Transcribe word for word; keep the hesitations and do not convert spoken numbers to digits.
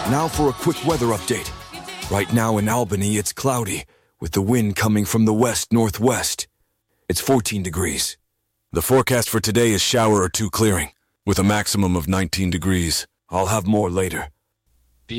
Now for a quick weather update. Right now in Albany, it's cloudy, with the wind coming from the west-northwest. It's fourteen degrees. The forecast for today is shower or two clearing, with a maximum of nineteen degrees. I'll have more later.